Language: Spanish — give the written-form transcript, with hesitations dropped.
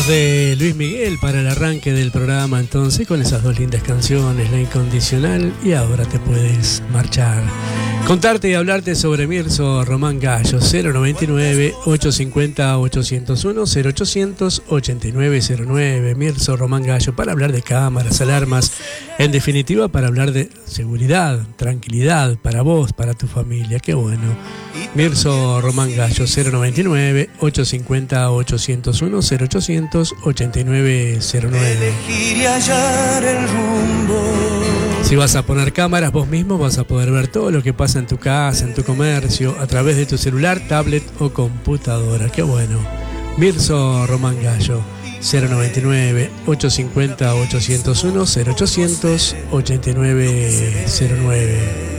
Voz de Luis Miguel para el arranque del programa, entonces, con esas dos lindas canciones, La Incondicional y Ahora te puedes marchar. Contarte y hablarte sobre Mirso Román Gallo, 099-850-801, 0800-8909, Mirso Román Gallo, para hablar de cámaras, alarmas, en definitiva para hablar de seguridad, tranquilidad para vos, para tu familia, qué bueno. Mirso Román Gallo, 099-850-801, 0800-8909. Si vas a poner cámaras vos mismo, vas a poder ver todo lo que pasa en tu casa, en tu comercio, a través de tu celular, tablet o computadora. ¡Qué bueno! Mirso Román Gallo, 099-850-801, 0800-8909.